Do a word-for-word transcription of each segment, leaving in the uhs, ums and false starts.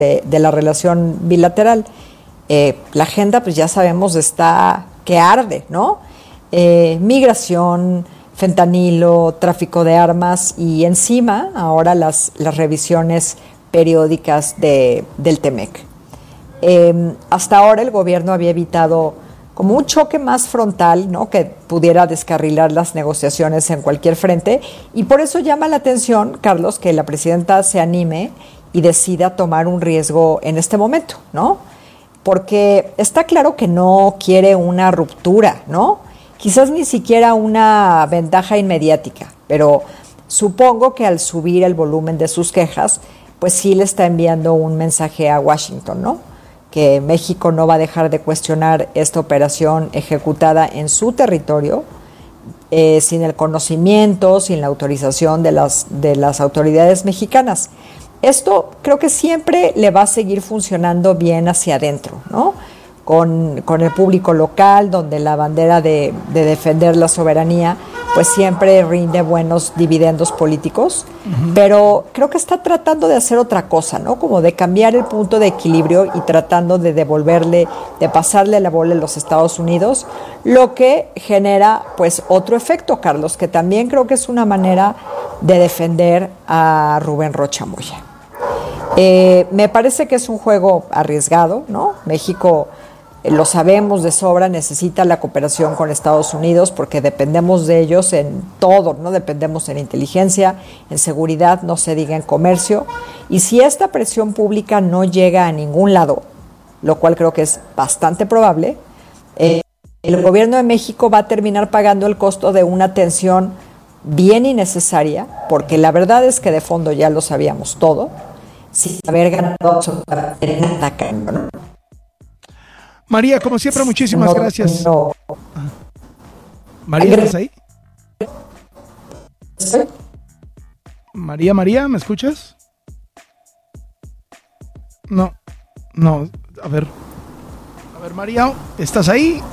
de, de la relación bilateral. Eh, la agenda, pues ya sabemos, está que arde, ¿no? Eh, migración, fentanilo, tráfico de armas y encima ahora las, las revisiones periódicas de, del T-MEC. Eh, hasta ahora el gobierno había evitado como un choque más frontal, ¿no?, que pudiera descarrilar las negociaciones en cualquier frente, y por eso llama la atención, Carlos, que la presidenta se anime y decida tomar un riesgo en este momento, ¿no? Porque está claro que no quiere una ruptura, ¿no? Quizás ni siquiera una ventaja inmediática, pero supongo que al subir el volumen de sus quejas, pues sí le está enviando un mensaje a Washington, ¿no?, que México no va a dejar de cuestionar esta operación ejecutada en su territorio, eh, sin el conocimiento, sin la autorización de las, de las autoridades mexicanas. Esto creo que siempre le va a seguir funcionando bien hacia adentro, ¿no? Con, con el público local, donde la bandera de, de defender la soberanía pues siempre rinde buenos dividendos políticos, uh-huh. Pero creo que está tratando de hacer otra cosa, ¿no? Como de cambiar el punto de equilibrio y tratando de devolverle, de pasarle la bola a los Estados Unidos, lo que genera pues otro efecto, Carlos, que también creo que es una manera de defender a Rubén Rocha Moya. Eh, me parece que es un juego arriesgado, ¿no? México, eh, lo sabemos de sobra, necesita la cooperación con Estados Unidos porque dependemos de ellos en todo, ¿no? Dependemos en inteligencia, en seguridad, no se diga en comercio. Y si esta presión pública no llega a ningún lado, lo cual creo que es bastante probable, eh, el gobierno de México va a terminar pagando el costo de una tensión bien innecesaria, porque la verdad es que de fondo ya lo sabíamos todo, sin haber ganado absolutamente nada, ¿no? María, como siempre, muchísimas no, gracias. No. María, ¿estás ahí? ¿Sí? María, María, ¿me escuchas? No, no, a ver. A ver, María, ¿estás ahí?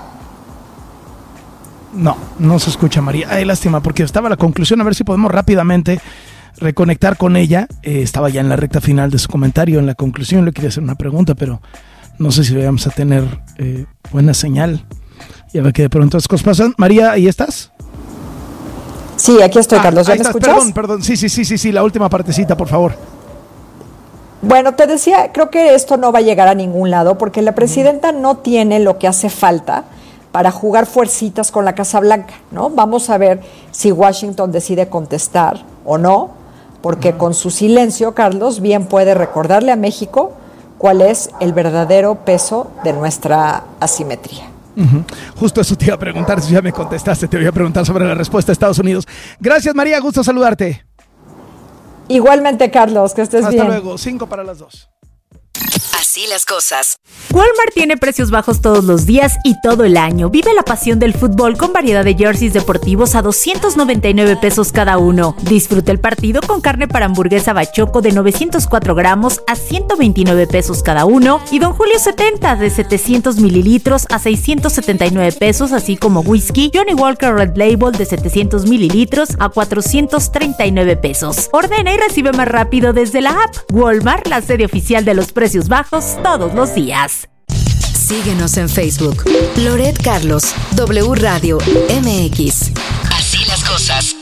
No, no se escucha, María. Ay, lástima, porque estaba la conclusión, a ver si podemos rápidamente reconectar con ella. Eh, estaba ya en la recta final de su comentario, en la conclusión le quería hacer una pregunta, pero no sé si vamos a tener eh, buena señal. Ya ve que de pronto las cosas pasan. María, ¿ahí estás? Sí, aquí estoy, ah, Carlos. ¿Ya me estás, escuchas? Perdón, perdón. Sí, sí, sí, sí, sí, la última partecita, por favor. Bueno, te decía, creo que esto no va a llegar a ningún lado porque la presidenta no tiene lo que hace falta para jugar fuercitas con la Casa Blanca, ¿no? Vamos a ver si Washington decide contestar o no, porque uh-huh. con su silencio, Carlos, bien puede recordarle a México cuál es el verdadero peso de nuestra asimetría. Uh-huh. Justo eso te iba a preguntar, si ya me contestaste, te voy a preguntar sobre la respuesta de Estados Unidos. Gracias, María, gusto saludarte. Igualmente, Carlos, que estés Hasta bien. Hasta luego, cinco para las dos. Así las cosas. Walmart tiene precios bajos todos los días y todo el año. Vive la pasión del fútbol con variedad de jerseys deportivos a doscientos noventa y nueve pesos cada uno. Disfruta el partido con carne para hamburguesa bachoco de novecientos cuatro gramos a ciento veintinueve pesos cada uno y Don Julio setenta de setecientos mililitros a seiscientos setenta y nueve pesos, así como whisky Johnny Walker Red Label de setecientos mililitros a cuatrocientos treinta y nueve pesos. Ordena y recibe más rápido desde la app. Walmart, la serie oficial de los precios bajos todos los días. Síguenos en Facebook. Loret Carlos, W Radio M X. Así las cosas.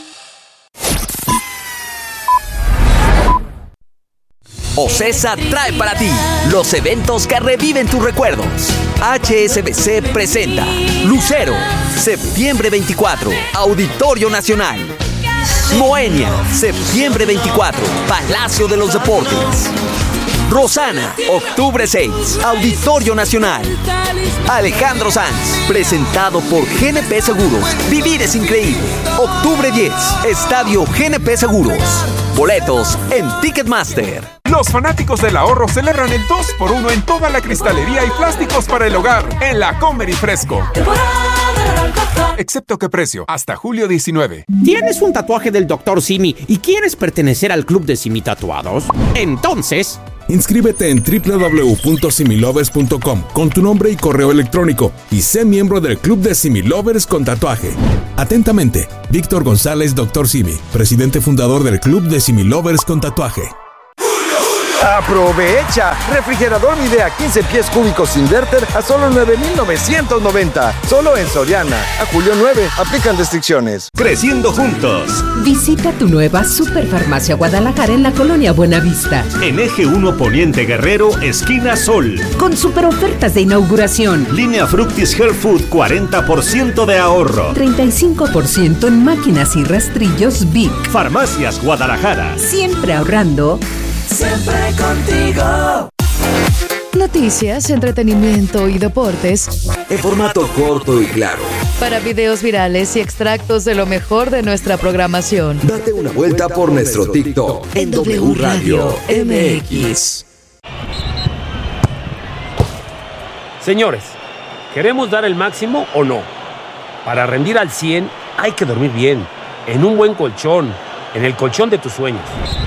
OCESA trae para ti los eventos que reviven tus recuerdos. H S B C presenta Lucero, septiembre veinticuatro, Auditorio Nacional. Moenia, septiembre veinticuatro, Palacio de los Deportes. Rosana, octubre seis, Auditorio Nacional. Alejandro Sanz, presentado por G N P Seguros. Vivir es increíble. octubre diez, Estadio G N P Seguros. Boletos en Ticketmaster. Los fanáticos del ahorro celebran el dos por uno en toda la cristalería y plásticos para el hogar en la Comer y Fresco. Excepto que precio, hasta julio diecinueve. ¿Tienes un tatuaje del doctor Simi y quieres pertenecer al club de Simi Tatuados? Entonces, inscríbete en doble u doble u doble u punto similovers punto com con tu nombre y correo electrónico y sé miembro del club de Similovers con tatuaje. Atentamente, Víctor González, doctor Simi, presidente fundador del club de Similovers con tatuaje. ¡Aprovecha! Refrigerador Midea quince pies cúbicos inverter a solo nueve mil novecientos noventa. Solo en Soriana. A julio nueve. Aplican restricciones. Creciendo juntos. Visita tu nueva Superfarmacia Guadalajara en la colonia Buenavista. En Eje uno Poniente Guerrero, esquina Sol. Con super ofertas de inauguración. Línea Fructis Health Food, cuarenta por ciento de ahorro. treinta y cinco por ciento en máquinas y rastrillos Vic. Farmacias Guadalajara. Siempre ahorrando. Siempre contigo. Noticias, entretenimiento y deportes en formato corto y claro. Para videos virales y extractos de lo mejor de nuestra programación. Date una vuelta por nuestro TikTok en W Radio M X. Señores, ¿queremos dar el máximo o no? Para rendir al cien hay que dormir bien, en un buen colchón, en el colchón de tus sueños.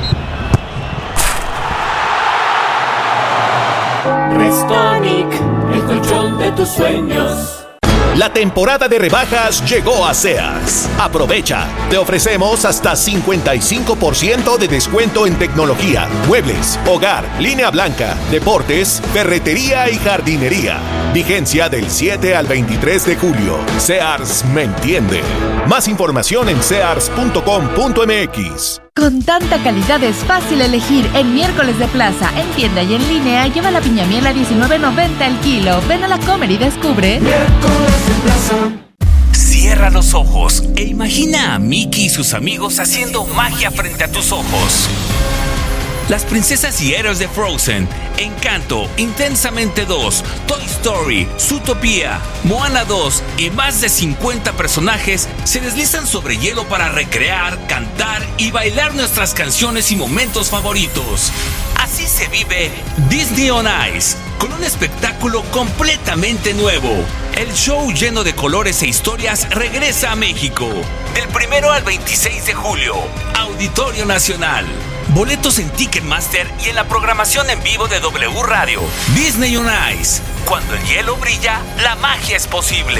Restonic, el colchón de tus sueños. La temporada de rebajas llegó a Sears. Aprovecha. Te ofrecemos hasta cincuenta y cinco por ciento de descuento en tecnología, muebles, hogar, línea blanca, deportes, ferretería y jardinería. Vigencia del siete al veintitrés de julio. Sears me entiende. Más información en sears punto com punto m x. Con tanta calidad es fácil elegir. En miércoles de plaza, en tienda y en línea, lleva la piña miel a diecinueve noventa el kilo. Ven a la Comer y descubre. Miércoles de plaza. Cierra los ojos e imagina a Mickey y sus amigos haciendo magia frente a tus ojos. Las princesas y héroes de Frozen, Encanto, Intensamente dos, Toy Story, Zootopia, Moana dos y más de cincuenta personajes se deslizan sobre hielo para recrear, cantar y bailar nuestras canciones y momentos favoritos. Así se vive Disney on Ice, con un espectáculo completamente nuevo. El show lleno de colores e historias regresa a México. Del primero al veintiséis de julio, Auditorio Nacional. Boletos en Ticketmaster y en la programación en vivo de W Radio. Disney on Ice. Cuando el hielo brilla, la magia es posible.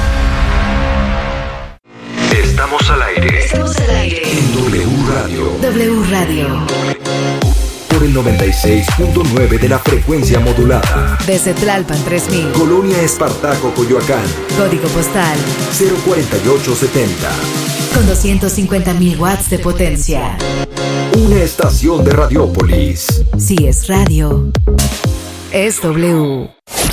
Estamos al aire. Estamos al aire. En W Radio. W Radio. Por el noventa y seis punto nueve de la frecuencia modulada. Desde Tlalpan tres mil. Colonia Espartaco, Coyoacán. Código postal cero cuarenta y ocho setenta. Con doscientos cincuenta mil watts de potencia. Una estación de Radiópolis. Si es radio, es W.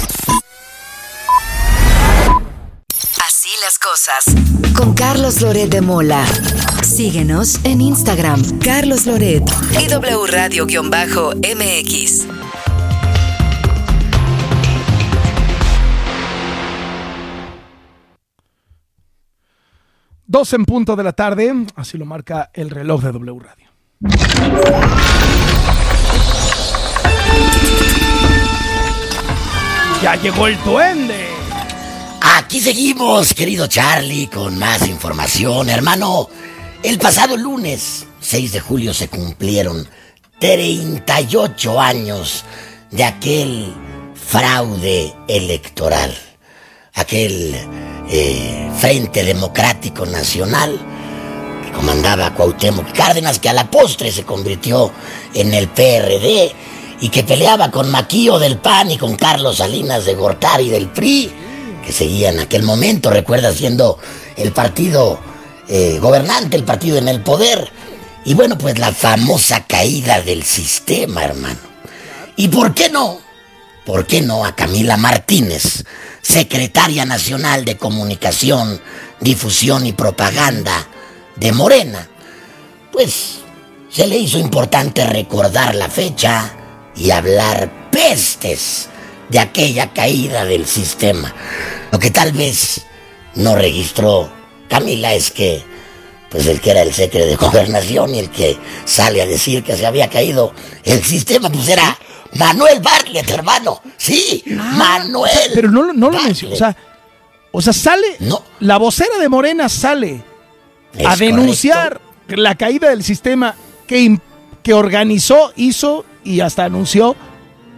Así las cosas. Con Carlos Loret de Mola. Síguenos en Instagram, Carlos Loret y W Radio-M X. Dos en punto de la tarde, así lo marca el reloj de W Radio. ¡Ya llegó el duende! Aquí seguimos, querido Charlie, con más información. Hermano, el pasado lunes, seis de julio, se cumplieron treinta y ocho años de aquel fraude electoral. Aquel eh, Frente Democrático Nacional que comandaba Cuauhtémoc Cárdenas, que a la postre se convirtió en el P R D y que peleaba con Maquillo del P A N y con Carlos Salinas de Gortari del P R I, que seguía en aquel momento, recuerda, siendo el partido eh, gobernante, el partido en el poder. Y bueno, pues la famosa caída del sistema, hermano. ¿Y por qué no? ¿Por qué no a Camila Martínez, secretaria nacional de Comunicación, Difusión y Propaganda de Morena? Pues se le hizo importante recordar la fecha y hablar pestes de aquella caída del sistema. Lo que tal vez no registró Camila es que pues el que era el secretario de Gobernación y el que sale a decir que se había caído el sistema, pues era Manuel Bartlett, hermano. Sí, ah, Manuel. O sea, pero no, no lo mencionó. O sea, o sea, sale. No. La vocera de Morena sale es a denunciar correcto. La caída del sistema que, que organizó, hizo y hasta anunció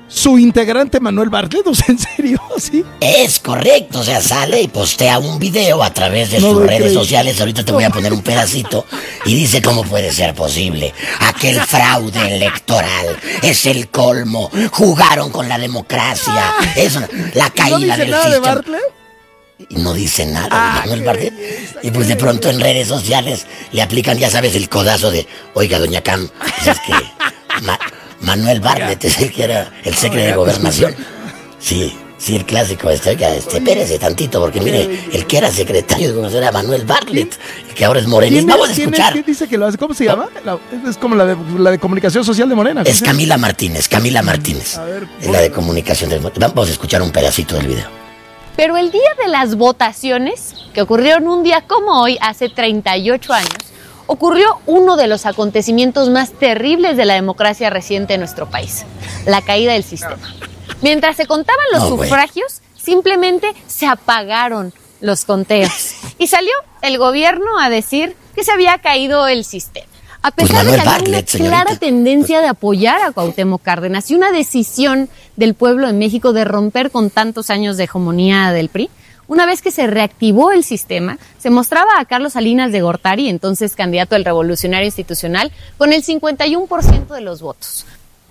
su integrante Manuel Bartlett, o sea, ¿en serio? ¿Sí? Es correcto, o sea, sale y postea un video a través de No sus doy redes crédito. sociales. Ahorita te voy a poner un pedacito y dice cómo puede ser posible. Aquel fraude electoral es el colmo. Jugaron con la democracia. Es la caída ¿No dice del nada sistema. de Bartlett? Y no dice nada Ah, de Manuel Bartlett. Y pues de pronto en redes sociales le aplican, ya sabes, el codazo de, oiga, doña Cam, pues es que Ma- Manuel Bartlett es el que era el secretario de Gobernación. Sí, sí, el clásico este, oiga, este, espérese tantito, porque mire, el que era secretario de Gobernación era Manuel Bartlett, el que ahora es morenista. ¿Quién Vamos a es, quién es, escuchar. quién dice que lo hace? ¿Cómo se llama? La- es como la de, la de comunicación social de Morena. ¿cómo Es se llama? Camila Martínez, Camila Martínez. A ver, Es la de comunicación del... Vamos a escuchar un pedacito del video. Pero el día de las votaciones, que ocurrieron un día como hoy, hace treinta y ocho años, ocurrió uno de los acontecimientos más terribles de la democracia reciente en nuestro país, la caída del sistema. Mientras se contaban los No, güey. sufragios, simplemente se apagaron los conteos. Y salió el gobierno a decir que se había caído el sistema. A Pues pesar Manuel de que había Bartlett, una clara señorita. tendencia de apoyar a Cuauhtémoc Cárdenas y una decisión del pueblo de México de romper con tantos años de hegemonía del P R I, una vez que se reactivó el sistema, se mostraba a Carlos Salinas de Gortari, entonces candidato del Revolucionario Institucional, con el cincuenta y uno por ciento de los votos.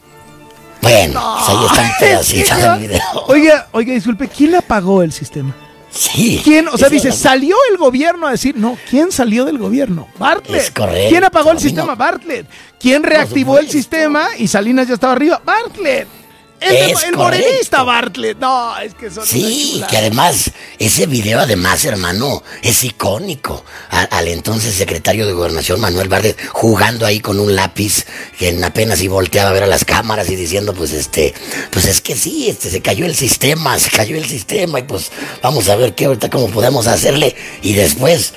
Bueno, pues ahí está un pedacito del video. Oiga, oiga, disculpe, ¿quién apagó el sistema? Sí. ¿Quién? O sea, Eso dice, es- salió el gobierno a decir, no, ¿quién salió del gobierno? Bartlett. Es correcto. ¿Quién apagó el A mí sistema? no. Bartlett. ¿Quién reactivó el sistema y Salinas ya estaba arriba? Bartlett. El, de- Es el correcto. morenista Bartlett. No, es que son Sí, una chula. que además, ese video además, hermano, es icónico. A- al entonces secretario de Gobernación, Manuel Bartlett, jugando ahí con un lápiz, que apenas y volteaba a ver a las cámaras y diciendo, pues este, pues es que sí, este, se cayó el sistema, se cayó el sistema, y pues vamos a ver qué ahorita cómo podemos hacerle. Y después,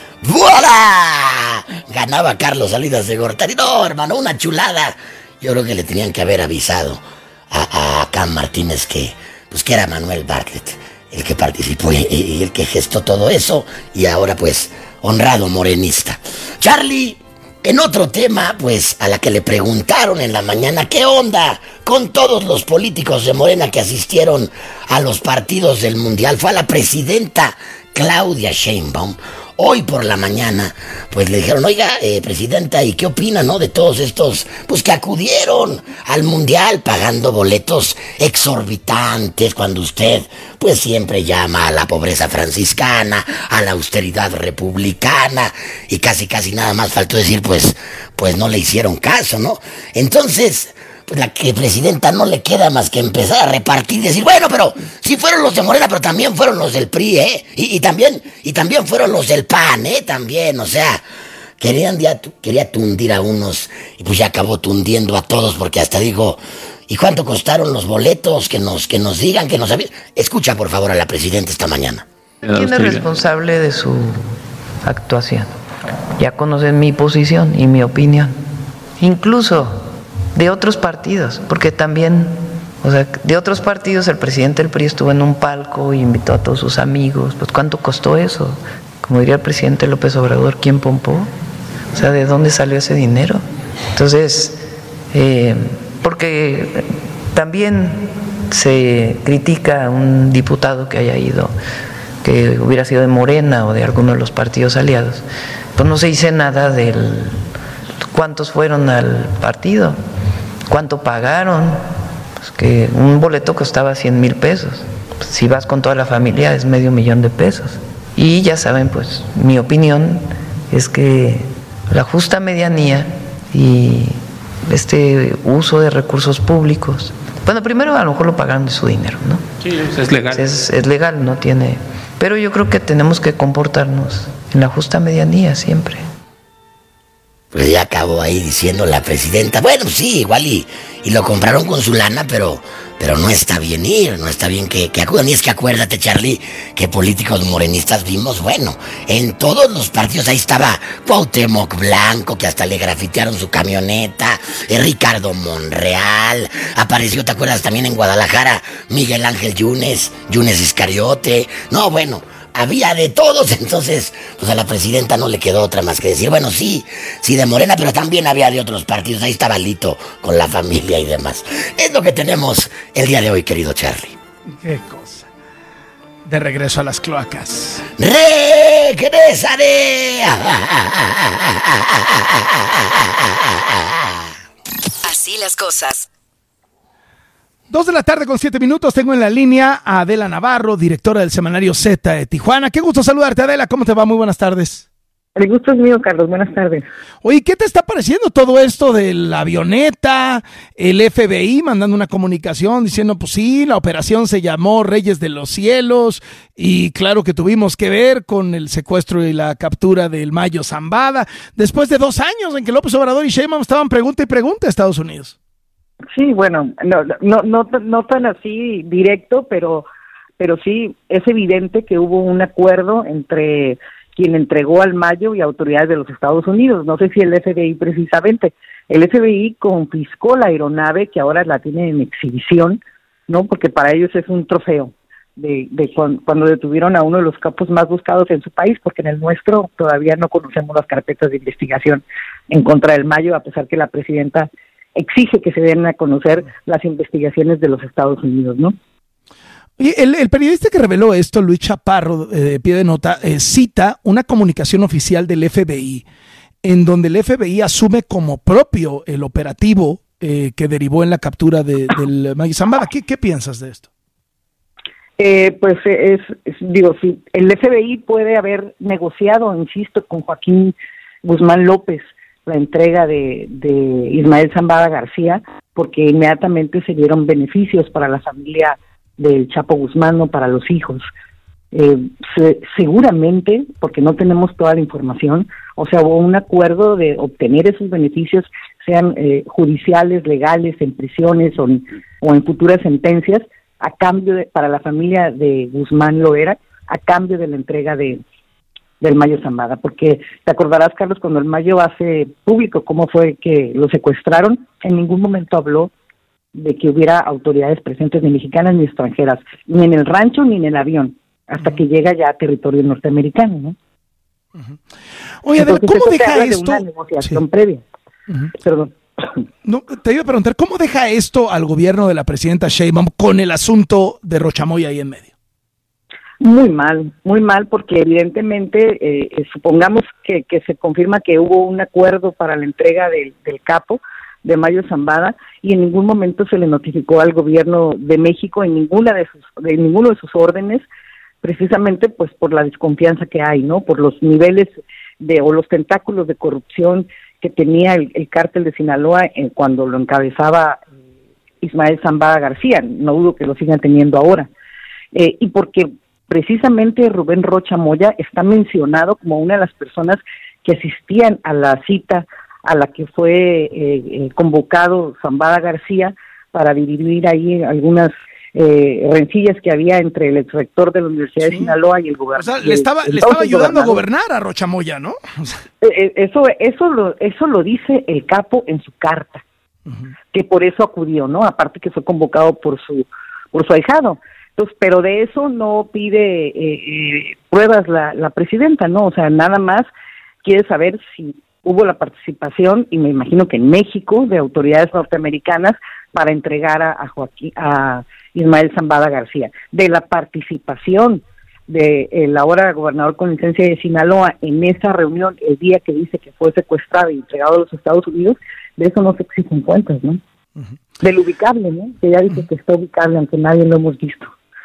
¡voilà! Ganaba Carlos Salinas de Gortari. No, hermano, una chulada. Yo creo que le tenían que haber avisado a, a Cam Martínez que, pues que era Manuel Bartlett el que participó y, y el que gestó todo eso, y ahora pues honrado morenista. Charlie, en otro tema, pues a la que le preguntaron en la mañana qué onda con todos los políticos de Morena que asistieron a los partidos del Mundial, fue a la presidenta Claudia Sheinbaum. Hoy por la mañana, pues le dijeron, oiga, eh, presidenta, ¿y qué opina, no, de todos estos, pues que acudieron al Mundial pagando boletos exorbitantes cuando usted, pues siempre llama a la pobreza franciscana, a la austeridad republicana, y casi casi nada más faltó decir, pues, pues no le hicieron caso, ¿no? Entonces, pues la que presidenta no le queda más que empezar a repartir y decir, bueno, pero sí fueron los de Morena, pero también fueron los del P R I, ¿eh? Y, y también, y también fueron los del P A N, ¿eh? También, o sea, querían ya, quería tundir a unos y pues ya acabó tundiendo a todos porque hasta dijo, ¿y cuánto costaron los boletos? Que nos, que nos digan, que nos avisen. Escucha por favor a la presidenta esta mañana. ¿Quién es responsable de su actuación? Ya conocen mi posición y mi opinión. Incluso de otros partidos, porque también, o sea, de otros partidos el presidente del P R I estuvo en un palco y invitó a todos sus amigos. Pues ¿cuánto costó eso? Como diría el presidente López Obrador, ¿quién pompó? O sea, ¿de dónde salió ese dinero? Entonces, eh, porque también se critica a un diputado que haya ido, que hubiera sido de Morena o de alguno de los partidos aliados, pues no se dice nada del cuántos fueron al partido, cuánto pagaron, pues que un boleto costaba cien mil pesos, pues si vas con toda la familia es medio millón de pesos. Y ya saben, pues mi opinión es que la justa medianía y este uso de recursos públicos, bueno, primero a lo mejor lo pagaron de su dinero, ¿no? Sí, es legal. Es, es legal, no tiene, pero yo creo que tenemos que comportarnos en la justa medianía siempre. Pues ya acabó ahí diciendo la presidenta, bueno, sí, igual y, y lo compraron con su lana, pero, pero no está bien ir, no está bien que, que acudan. Y es que acuérdate, Charlie, que políticos morenistas vimos, bueno, en todos los partidos ahí estaba Cuauhtémoc Blanco, que hasta le grafitearon su camioneta, eh, Ricardo Monreal, apareció, ¿te acuerdas? También en Guadalajara, Miguel Ángel Yunes, Yunes Iscariote, no, bueno, había de todos, entonces pues a la presidenta no le quedó otra más que decir, bueno, sí, sí de Morena, pero también había de otros partidos, ahí estaba Lito con la familia y demás. Es lo que tenemos el día de hoy, querido Charlie. Qué cosa. De regreso a las cloacas. ¡Regresaré! Así las cosas. Dos de la tarde con siete minutos, tengo en la línea a Adela Navarro, directora del semanario Z de Tijuana. Qué gusto saludarte, Adela, ¿cómo te va? Muy buenas tardes. El gusto es mío, Carlos, buenas tardes. Oye, ¿qué te está pareciendo todo esto de la avioneta, el F B I mandando una comunicación diciendo, pues sí, la operación se llamó Reyes de los Cielos y claro que tuvimos que ver con el secuestro y la captura del Mayo Zambada, después de dos años en que López Obrador y Sheinbaum estaban pregunta y pregunta a Estados Unidos? Sí, bueno, no, no, no, no tan así directo, pero, pero sí es evidente que hubo un acuerdo entre quien entregó al Mayo y autoridades de los Estados Unidos. No sé si el F B I precisamente. El F B I confiscó la aeronave que ahora la tiene en exhibición, ¿no? Porque para ellos es un trofeo de, de cuando, cuando detuvieron a uno de los capos más buscados en su país, porque en el nuestro todavía no conocemos las carpetas de investigación en contra del Mayo, a pesar que la presidenta exige que se den a conocer las investigaciones de los Estados Unidos, ¿no? Oye, el, el periodista que reveló esto, Luis Chaparro, eh, de pie de nota, eh, cita una comunicación oficial del F B I, en donde el F B I asume como propio el operativo eh, que derivó en la captura de, del Mayo Zambada. ¿Qué, ¿Qué piensas de esto? Eh, pues es, es, digo, sí, el F B I puede haber negociado, insisto, con Joaquín Guzmán López la entrega de, de Ismael Zambada García, porque inmediatamente se dieron beneficios para la familia del Chapo Guzmán, no para los hijos. Eh, se, seguramente, porque no tenemos toda la información, o sea, hubo un acuerdo de obtener esos beneficios, sean eh, judiciales, legales, en prisiones o en, o en futuras sentencias, a cambio de, para la familia de Guzmán Loera, a cambio de la entrega de del Mayo Zambada, porque te acordarás, Carlos, cuando el Mayo hace público cómo fue que lo secuestraron, en ningún momento habló de que hubiera autoridades presentes ni mexicanas ni extranjeras, ni en el rancho ni en el avión, hasta uh-huh. que llega ya a territorio norteamericano, ¿no? Uh-huh. Oye, Entonces, ¿cómo deja esto? De una negociación sí. previa. Uh-huh. Perdón. No, te iba a preguntar, ¿cómo deja esto al gobierno de la presidenta Sheinbaum con el asunto de Rochamoya ahí en medio? Muy mal, muy mal, porque evidentemente, eh, eh, supongamos que, que se confirma que hubo un acuerdo para la entrega del, del capo de Mayo Zambada y en ningún momento se le notificó al gobierno de México en ninguna de sus, de ninguno de sus órdenes, precisamente pues por la desconfianza que hay, ¿no? Por los niveles de o los tentáculos de corrupción que tenía el, el cártel de Sinaloa en, cuando lo encabezaba Ismael Zambada García. No dudo que lo sigan teniendo ahora. Eh, y porque precisamente Rubén Rocha Moya está mencionado como una de las personas que asistían a la cita a la que fue eh, eh, convocado Zambada García para dirimir ahí algunas eh, rencillas que había entre el exrector de la Universidad sí. de Sinaloa y el gobernador. O sea, le estaba, le estaba ayudando a gobernar a Rocha Moya, ¿no? O sea. eh, eso, eso, lo, eso lo dice el capo en su carta, uh-huh. que por eso acudió, ¿no? Aparte que fue convocado por su, por su ahijado. Entonces, pero de eso no pide eh, eh, pruebas la, la presidenta, ¿no? O sea, nada más quiere saber si hubo la participación, y me imagino que en México, de autoridades norteamericanas para entregar a, a Joaquín, a Ismael Zambada García. De la participación de el ahora gobernador con licencia de Sinaloa en esa reunión, el día que dice que fue secuestrado y entregado a los Estados Unidos, de eso no se exigen cuentas, ¿no? Uh-huh. Del ubicable, ¿no? Que ya dice uh-huh. que está ubicable, aunque nadie lo hemos visto.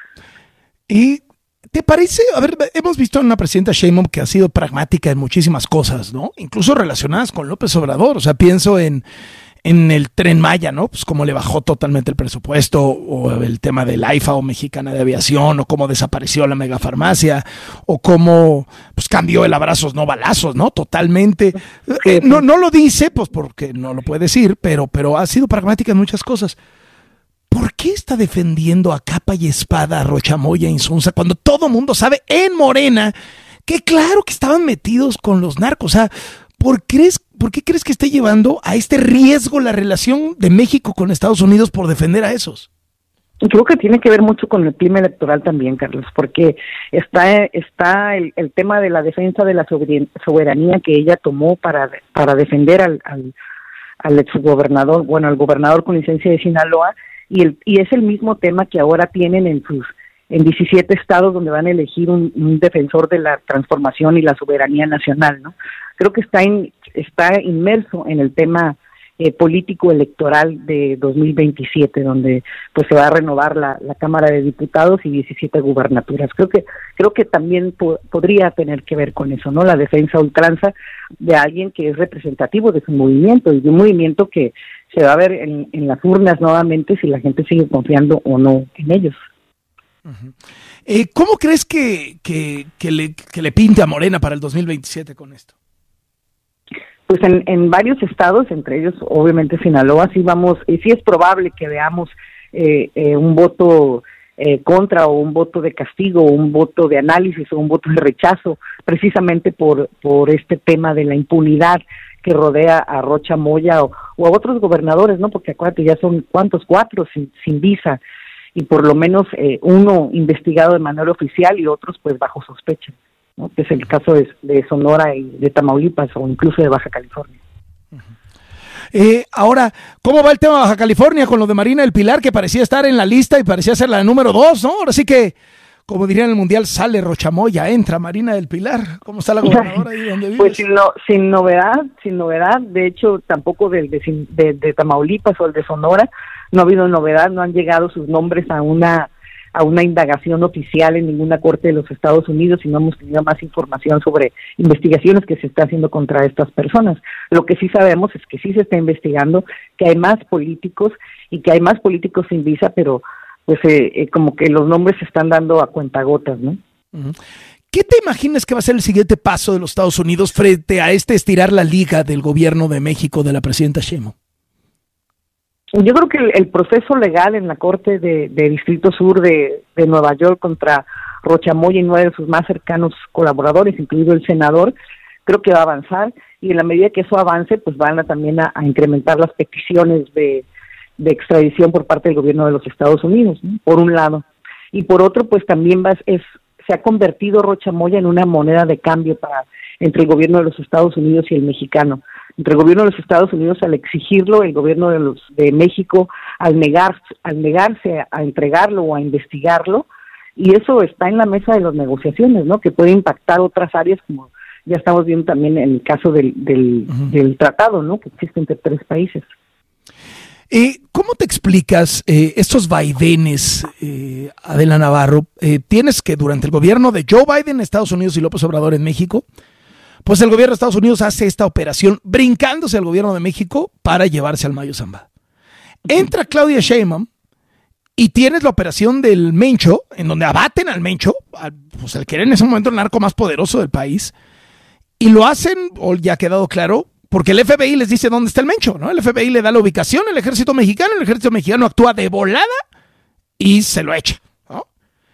¿Y te parece? A ver, hemos visto a una presidenta Sheinbaum que ha sido pragmática en muchísimas cosas, ¿no? Incluso relacionadas con López Obrador. O sea, pienso en, en el Tren Maya, ¿no? Pues cómo le bajó totalmente el presupuesto, o el tema del AIFA o Mexicana de Aviación, o cómo desapareció la megafarmacia, o cómo pues cambió el abrazos no balazos, ¿no? Totalmente. Eh, no, no lo dice, pues porque no lo puede decir, pero, pero ha sido pragmática en muchas cosas. ¿Por qué está defendiendo a capa y espada a Rocha Moya e Insunza cuando todo mundo sabe en Morena que claro que estaban metidos con los narcos? O sea, ¿por, crees, ¿por qué crees que esté llevando a este riesgo la relación de México con Estados Unidos por defender a esos? Creo que tiene que ver mucho con el clima electoral también, Carlos, porque está está el, el tema de la defensa de la soberanía que ella tomó para para defender al, al, al exgobernador, bueno, al gobernador con licencia de Sinaloa, y el y es el mismo tema que ahora tienen en sus en diecisiete estados donde van a elegir un, un defensor de la transformación y la soberanía nacional, ¿no? Creo que está in, está inmerso en el tema Eh, político electoral de dos mil veintisiete, donde pues se va a renovar la, la Cámara de Diputados y diecisiete gubernaturas. Creo que creo que también po- podría tener que ver con eso, ¿no? La defensa a ultranza de alguien que es representativo de su movimiento y de un movimiento que se va a ver en, en las urnas nuevamente si la gente sigue confiando o no en ellos. Uh-huh. Eh, ¿Cómo crees que, que, que, le, que le pinte a Morena para el dos mil veintisiete con esto? Pues en, en varios estados, entre ellos obviamente Sinaloa, sí vamos, y sí es probable que veamos eh, eh, un voto eh, contra o un voto de castigo o un voto de análisis o un voto de rechazo, precisamente por por este tema de la impunidad que rodea a Rocha Moya o, o a otros gobernadores, ¿no? Porque acuérdate, ya son cuántos, cuatro sin, sin visa, y por lo menos eh, uno investigado de manera oficial y otros pues bajo sospecha, ¿no? Que es el caso de, de Sonora y de Tamaulipas o incluso de Baja California. Eh, ahora, ¿cómo va el tema de Baja California con lo de Marina del Pilar, que parecía estar en la lista y parecía ser la número dos, ¿no? Ahora sí que, como dirían en el Mundial, sale Rocha Moya, entra Marina del Pilar. ¿Cómo está la gobernadora ahí donde vives? Pues sin, no, sin novedad, sin novedad. De hecho, tampoco del de, de, de Tamaulipas o el de Sonora no ha habido novedad, no han llegado sus nombres a una a una indagación oficial en ninguna corte de los Estados Unidos y no hemos tenido más información sobre investigaciones que se está haciendo contra estas personas. Lo que sí sabemos es que sí se está investigando, que hay más políticos y que hay más políticos sin visa, pero pues eh, eh, como que los nombres se están dando a cuentagotas, ¿no? Uh-huh. ¿Qué te imaginas que va a ser el siguiente paso de los Estados Unidos frente a este estirar la liga del gobierno de México de la presidenta Sheinbaum? Yo creo que el, el proceso legal en la Corte de, de Distrito Sur de, de Nueva York contra Rocha Moya y nueve de sus más cercanos colaboradores, incluido el senador, creo que va a avanzar, y en la medida que eso avance, pues van a también a, a incrementar las peticiones de, de extradición por parte del gobierno de los Estados Unidos, ¿no? Por un lado. Y por otro, pues también va, es, se ha convertido Rocha Moya en una moneda de cambio para entre el gobierno de los Estados Unidos y el mexicano. Entre el gobierno de los Estados Unidos al exigirlo, el gobierno de los de México al negar al negarse a, a entregarlo o a investigarlo, y eso está en la mesa de las negociaciones, ¿no? Que puede impactar otras áreas, como ya estamos viendo también en el caso del del, uh-huh. del tratado, ¿no? Que existe entre tres países. Eh, ¿Cómo te explicas eh, estos vaivenes, eh, Adela Navarro? Eh, tienes que durante el gobierno de Joe Biden en Estados Unidos y López Obrador en México, pues el gobierno de Estados Unidos hace esta operación brincándose al gobierno de México para llevarse al Mayo Zambada. Entra Claudia Sheinbaum y tienes la operación del Mencho, en donde abaten al Mencho, al, pues el que era en ese momento el narco más poderoso del país, y lo hacen, o ya ha quedado claro, porque el F B I les dice dónde está el Mencho, ¿no? El F B I le da la ubicación al ejército mexicano, el ejército mexicano actúa de volada y se lo echa, ¿no?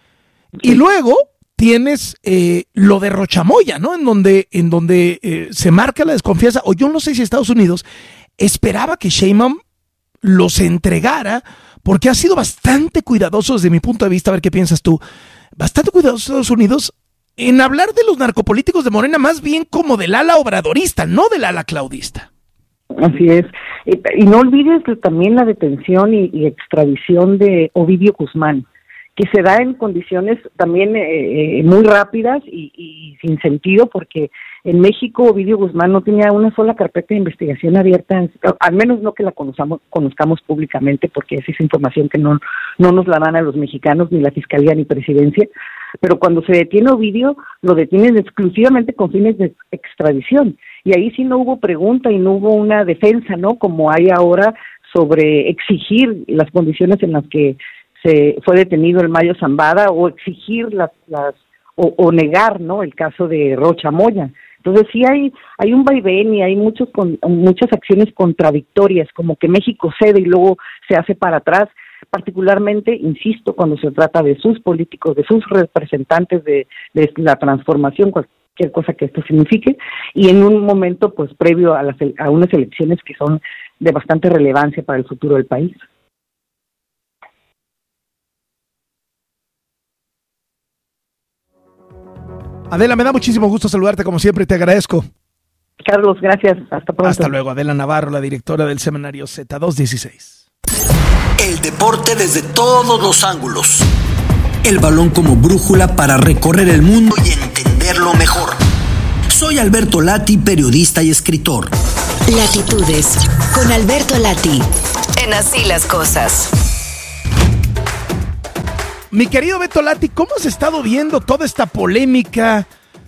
Y luego tienes eh, lo de Rocha Moya, ¿no? En donde, en donde eh, se marca la desconfianza, o yo no sé si Estados Unidos esperaba que Sheinbaum los entregara, porque ha sido bastante cuidadoso desde mi punto de vista, a ver qué piensas tú, bastante cuidadoso Estados Unidos en hablar de los narcopolíticos de Morena, más bien como del ala obradorista, no del ala claudista. Así es. Y, y no olvides también la detención y, y extradición de Ovidio Guzmán, que se da en condiciones también eh, muy rápidas y, y sin sentido, porque en México Ovidio Guzmán no tenía una sola carpeta de investigación abierta, al menos no que la conozcamos, conozcamos públicamente, porque esa es información que no, no nos la dan a los mexicanos, ni la Fiscalía ni Presidencia, pero cuando se detiene Ovidio, lo detienen exclusivamente con fines de extradición, y ahí sí no hubo pregunta y no hubo una defensa, ¿no? Como hay ahora sobre exigir las condiciones en las que se fue detenido el Mayo Zambada, o exigir las, las o, o negar, ¿no? El caso de Rocha Moya. Entonces sí hay hay un vaivén y hay muchos con, muchas acciones contradictorias, como que México cede y luego se hace para atrás, particularmente, insisto, cuando se trata de sus políticos, de sus representantes de, de la transformación, cualquier cosa que esto signifique, y en un momento pues previo a, las, a unas elecciones que son de bastante relevancia para el futuro del país. Adela, me da muchísimo gusto saludarte como siempre y te agradezco. Carlos, gracias. Hasta pronto. Hasta luego. Adela Navarro, la directora del semanario Z doscientos dieciséis. El deporte desde todos los ángulos. El balón como brújula para recorrer el mundo y entenderlo mejor. Soy Alberto Lati, periodista y escritor. Latitudes, con Alberto Lati, en Así las Cosas. Mi querido Beto Lati, ¿cómo has estado viendo toda esta polémica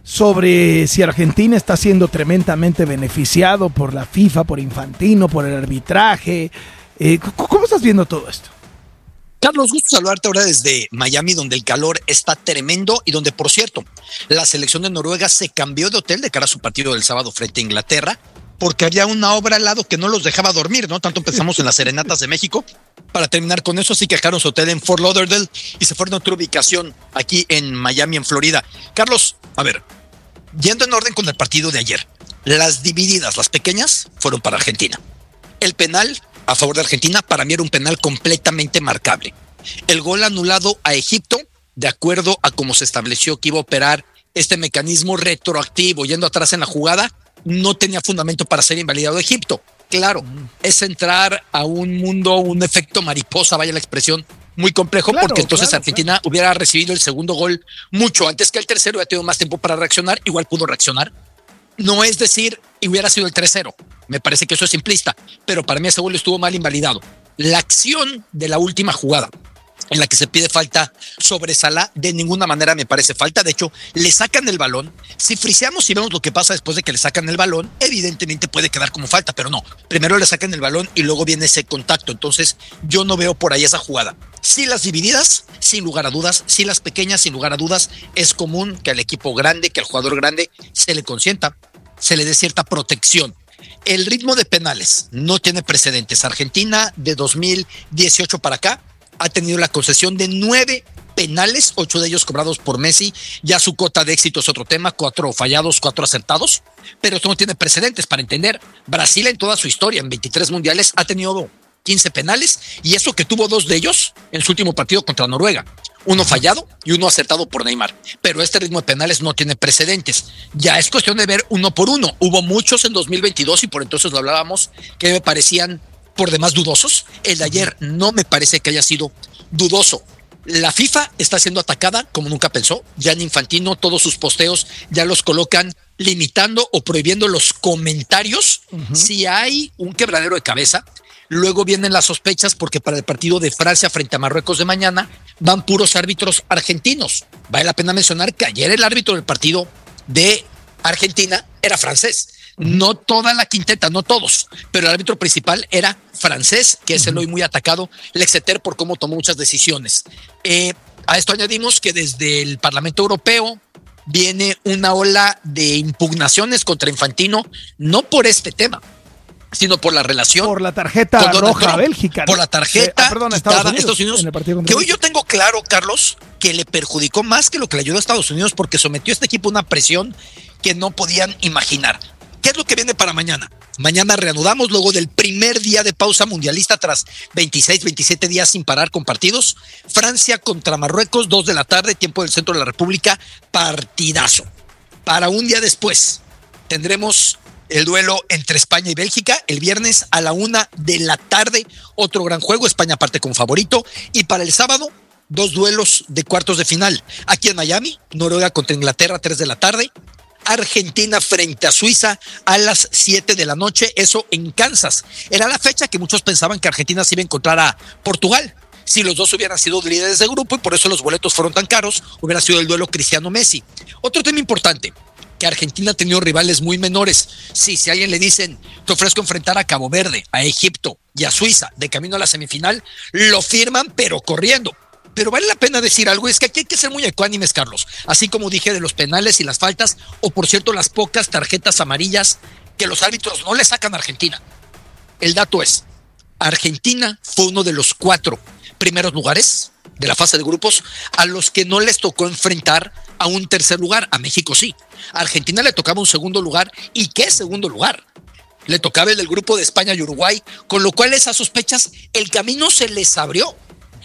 sobre si Argentina está siendo tremendamente beneficiado por la FIFA, por Infantino, por el arbitraje? Eh, ¿Cómo estás viendo todo esto? Carlos, gusto saludarte ahora desde Miami, donde el calor está tremendo y donde, por cierto, la selección de Noruega se cambió de hotel de cara a su partido del sábado frente a Inglaterra, porque había una obra al lado que no los dejaba dormir, ¿no? Tanto empezamos en las serenatas de México. Para terminar con eso, sí que dejaron su hotel en Fort Lauderdale y se fueron a otra ubicación aquí en Miami, en Florida. Carlos, a ver, yendo en orden con el partido de ayer, las divididas, las pequeñas, fueron para Argentina. El penal a favor de Argentina, para mí era un penal completamente marcable. El gol anulado a Egipto, de acuerdo a cómo se estableció que iba a operar este mecanismo retroactivo, yendo atrás en la jugada, no tenía fundamento para ser invalidado a Egipto. Claro, mm. es entrar a un mundo, un efecto mariposa, vaya la expresión, muy complejo, claro, porque entonces claro, Argentina claro. hubiera recibido el segundo gol mucho antes que el tercero, hubiera tenido más tiempo para reaccionar, igual pudo reaccionar. No es decir, hubiera sido el tres cero, me parece que eso es simplista, pero para mí ese gol estuvo mal invalidado. La acción de la última jugada, en la que se pide falta sobre Salah, de ninguna manera me parece falta. De hecho, le sacan el balón. Si friseamos y vemos lo que pasa después de que le sacan el balón, evidentemente puede quedar como falta, pero no. Primero le sacan el balón y luego viene ese contacto. Entonces, yo no veo por ahí esa jugada. Sí, las divididas, sin lugar a dudas. Sí, las pequeñas, sin lugar a dudas. Es común que al equipo grande, que al jugador grande, se le consienta, se le dé cierta protección. El ritmo de penales no tiene precedentes. Argentina, de dos mil dieciocho para acá, ha tenido la concesión de nueve penales, ocho de ellos cobrados por Messi. Ya su cota de éxito es otro tema, cuatro fallados, cuatro acertados, pero esto no tiene precedentes. Para entender, Brasil en toda su historia, en veintitrés mundiales, ha tenido quince penales, y eso que tuvo dos de ellos en su último partido contra Noruega. Uno fallado y uno acertado por Neymar. Pero este ritmo de penales no tiene precedentes. Ya es cuestión de ver uno por uno. Hubo muchos en dos mil veintidós y por entonces lo hablábamos, que me parecían por demás dudosos. El de ayer no me parece que haya sido dudoso. La FIFA está siendo atacada como nunca pensó. Gianni Infantino, todos sus posteos ya los colocan limitando o prohibiendo los comentarios. Uh-huh. Si hay un quebradero de cabeza, luego vienen las sospechas, porque para el partido de Francia frente a Marruecos de mañana van puros árbitros argentinos. Vale la pena mencionar que ayer el árbitro del partido de Argentina era francés. No toda la quinteta, no todos, pero el árbitro principal era francés, que es el hoy muy atacado Lexeter por cómo tomó muchas decisiones. Eh, a esto añadimos que desde el Parlamento Europeo viene una ola de impugnaciones contra Infantino, no por este tema, sino por la relación. Por la tarjeta roja a Bélgica. Por la tarjeta eh, ah, perdón, Estados Unidos, Estados Unidos en el partido que hoy yo tengo claro, Carlos, que le perjudicó más que lo que le ayudó a Estados Unidos, porque sometió a este equipo a una presión que no podían imaginar. ¿Qué es lo que viene para mañana? Mañana reanudamos luego del primer día de pausa mundialista tras veintiséis, veintisiete días sin parar con partidos. Francia contra Marruecos, dos de la tarde, tiempo del centro de la República, partidazo. Para un día después tendremos el duelo entre España y Bélgica, el viernes a la una de la tarde, otro gran juego, España parte con favorito. Y para el sábado, dos duelos de cuartos de final. Aquí en Miami, Noruega contra Inglaterra, tres de la tarde. Argentina frente a Suiza a las siete de la noche, eso en Kansas. Era la fecha que muchos pensaban que Argentina se iba a encontrar a Portugal. Si los dos hubieran sido líderes de grupo y por eso los boletos fueron tan caros, hubiera sido el duelo Cristiano-Messi. Otro tema importante, que Argentina ha tenido rivales muy menores. Sí, si a alguien le dicen, te ofrezco enfrentar a Cabo Verde, a Egipto y a Suiza de camino a la semifinal, lo firman pero corriendo. Pero vale la pena decir algo, es que aquí hay que ser muy ecuánimes, Carlos. Así como dije de los penales y las faltas, o por cierto las pocas tarjetas amarillas que los árbitros no le sacan a Argentina. El dato es, Argentina fue uno de los cuatro primeros lugares de la fase de grupos a los que no les tocó enfrentar a un tercer lugar. A México sí. A Argentina le tocaba un segundo lugar. ¿Y qué segundo lugar? Le tocaba el del grupo de España y Uruguay, con lo cual esas sospechas, el camino se les abrió.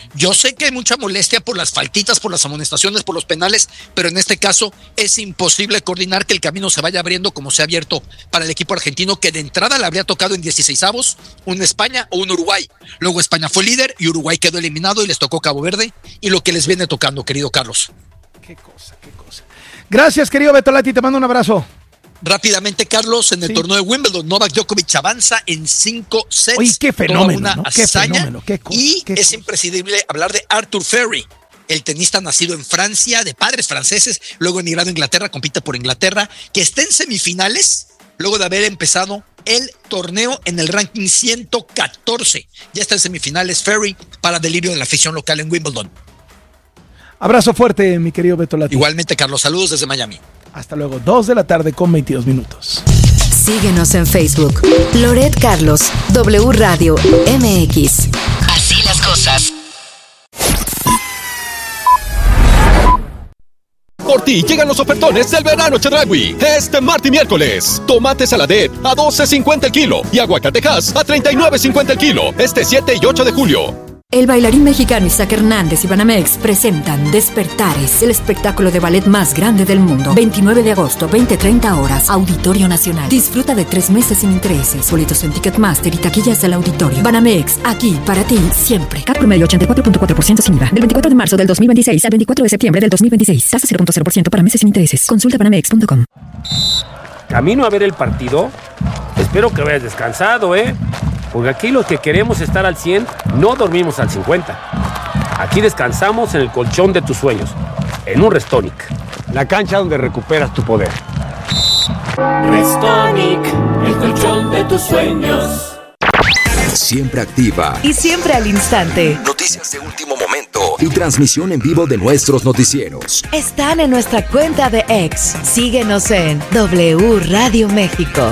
Yo sé que hay mucha molestia por las faltitas, por las amonestaciones, por los penales, pero en este caso es imposible coordinar que el camino se vaya abriendo como se ha abierto para el equipo argentino, que de entrada le habría tocado en dieciseisavos un España o un Uruguay. Luego España fue líder y Uruguay quedó eliminado y les tocó Cabo Verde, y lo que les viene tocando, querido Carlos. Qué cosa, qué cosa. Gracias, querido Betolati, te mando un abrazo. Rápidamente, Carlos, en el sí. torneo de Wimbledon, Novak Djokovic avanza en cinco sets. Oye, qué fenómeno, una ¿no? Qué hazaña, fenómeno, qué cosa, y qué es cosa. imprescindible hablar de Arthur Ferry, el tenista nacido en Francia, de padres franceses, luego emigrado a Inglaterra, compite por Inglaterra, que está en semifinales, luego de haber empezado el torneo en el ranking ciento catorce. Ya está en semifinales Ferry, para delirio de la afición local en Wimbledon. Abrazo fuerte, mi querido Betolati. Igualmente, Carlos, saludos desde Miami. Hasta luego, dos de la tarde con veintidós minutos. Síguenos en Facebook, Loret Carlos, W Radio M X. Así las cosas. Por ti llegan los ofertones del verano Chedraui. Este martes y miércoles. Tomate saladet a doce cincuenta el kilo y aguacatejas a treinta y nueve cincuenta el kilo. Este siete y ocho de julio. El bailarín mexicano Isaac Hernández y Banamex presentan Despertares, el espectáculo de ballet más grande del mundo. veintinueve de agosto, veinte treinta horas, Auditorio Nacional. Disfruta de tres meses sin intereses. Boletos en Ticketmaster y taquillas del auditorio. Banamex, aquí para ti, siempre. Cat promedio ochenta y cuatro punto cuatro por ciento sin I V A. Del veinticuatro de marzo del dos mil veintiséis al veinticuatro de septiembre del dos mil veintiséis. Tasa cero punto cero por ciento para meses sin intereses. Consulta banamex punto com. Camino a ver el partido. Espero que vayas descansado, ¿eh? Porque aquí los que queremos estar al cien, no dormimos al cincuenta. Aquí descansamos en el colchón de tus sueños, en un Restonic. La cancha donde recuperas tu poder. Restonic, el colchón de tus sueños. Siempre activa y siempre al instante. Noticias de último momento y transmisión en vivo de nuestros noticieros. Están en nuestra cuenta de X. Síguenos en W Radio México.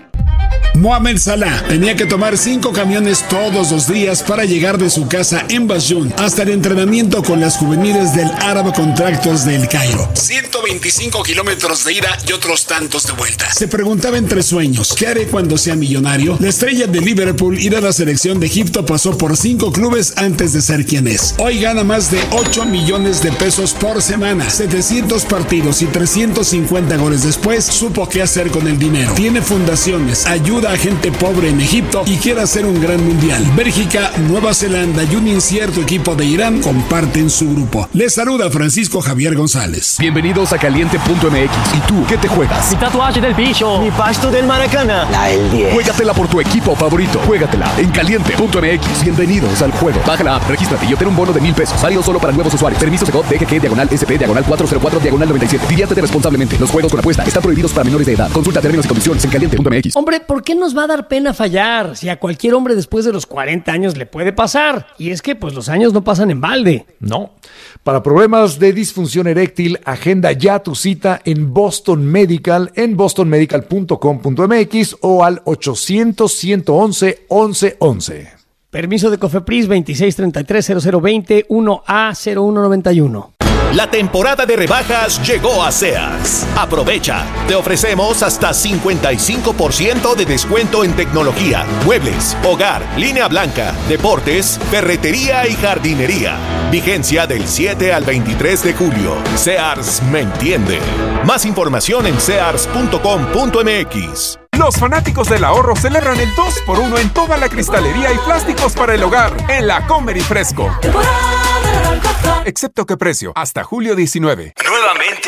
Mohamed Salah tenía que tomar cinco camiones todos los días para llegar de su casa en Basjún hasta el entrenamiento con las juveniles del Arab Contractors del Cairo. ciento veinticinco kilómetros de ida y otros tantos de vuelta. Se preguntaba entre sueños, ¿qué haré cuando sea millonario? La estrella de Liverpool y de la selección de Egipto pasó por cinco clubes antes de ser quien es. Hoy gana más de ocho millones de pesos por semana, setecientos partidos y trescientos cincuenta goles después, supo qué hacer con el dinero. Tiene fundaciones, ayuda a gente pobre en Egipto y quiere hacer un gran mundial. Bélgica, Nueva Zelanda y un incierto equipo de Irán comparten su grupo. Les saluda Francisco Javier González. Bienvenidos a Caliente punto M X. ¿Y tú qué te juegas? Mi tatuaje del bicho. Mi pasto del Maracaná. La del diez. Juégatela por tu equipo favorito. Juégatela en Caliente punto M X. Bienvenidos al juego. Baja la app, regístrate y obtén un bono de mil pesos. Válido solo para nuevos usuarios. Permiso Segov D G G diagonal S P diagonal cuatro cero cuatro diagonal noventa y siete. Diviértete responsablemente. Los juegos con apuesta están prohibidos para menores de edad. Consulta términos y condiciones en Caliente punto M X. Hombre, ¿por qué nos va a dar pena fallar? Si a cualquier hombre después de los cuarenta años le puede pasar. Y es que pues los años no pasan en balde. No. Para problemas de disfunción eréctil, agenda ya tu cita en Boston Medical en boston medical punto com punto m x o al ochocientos, ciento once, once once. Permiso de Cofepris veintiséis treinta y tres cero cero veinte uno A cero uno noventa y uno. La temporada de rebajas llegó a Sears. Aprovecha. Te ofrecemos hasta cincuenta y cinco por ciento de descuento en tecnología, muebles, hogar, línea blanca, deportes, ferretería y jardinería. Vigencia del siete al veintitrés de julio. Sears me entiende. Más información en sears punto com punto m x. Los fanáticos del ahorro celebran el dos por uno en toda la cristalería y plásticos para el hogar en la Comer y Fresco. Excepto que precio, hasta julio diecinueve. Nuevamente